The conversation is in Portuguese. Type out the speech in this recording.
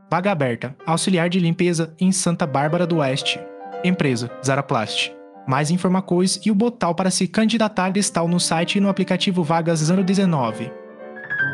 Vaga aberta, auxiliar de limpeza em Santa Bárbara do Oeste. Empresa, Zaraplast. Mais informações e o botão para se candidatar estão no site e no aplicativo Vagas 019.